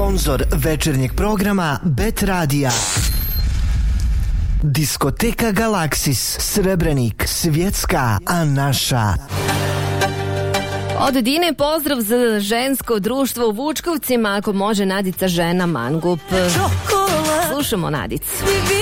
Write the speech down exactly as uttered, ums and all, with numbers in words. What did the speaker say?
Sponzor večernjeg programa Bet Radija. Diskoteka Galaksis, Srebrenik, svjetska, a naša. Od Dine pozdrav za žensko društvo u Vučkovcima, ako može Nadica žena Mangup. Slušamo Nadicu.